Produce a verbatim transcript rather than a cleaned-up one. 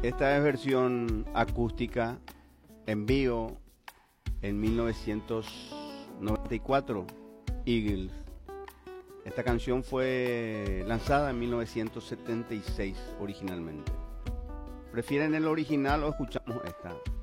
Esta es versión acústica en vivo en mil novecientos noventa y cuatro, Eagles. Esta canción fue lanzada en mil novecientos setenta y seis originalmente. ¿Prefieren el original o escuchamos esta?